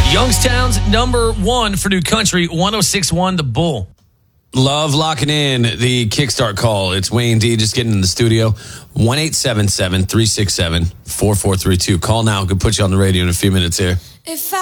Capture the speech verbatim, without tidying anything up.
Youngstown's number one for new country, one oh six point one The Bull. Love locking in the Kickstart call. It's Wayne D just getting in the studio. one eight seven seven, three six seven, four four three two. Call now. Could put you on the radio in a few minutes here. If I